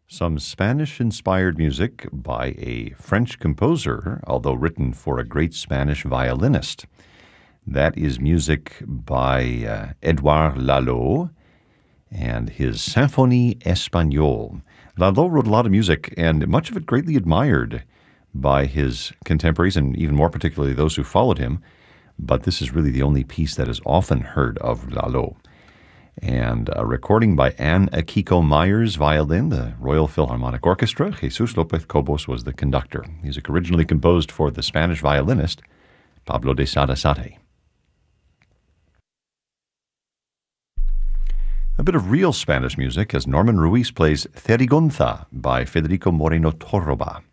Some Spanish-inspired music by a French composer, although written for a great Spanish violinist. That is music by Edouard Lalo and his Symphonie Espagnole. Lalo wrote a lot of music, and much of it greatly admired by his contemporaries, and even more particularly those who followed him. But this is really the only piece that is often heard of Lalo. And a recording by Anne Akiko Myers, violin, the Royal Philharmonic Orchestra. Jesus Lopez Cobos was the conductor. Music originally composed for the Spanish violinist Pablo de Sarasate. A bit of real Spanish music as Norman Ruiz plays Cerigonza by Federico Moreno Torroba.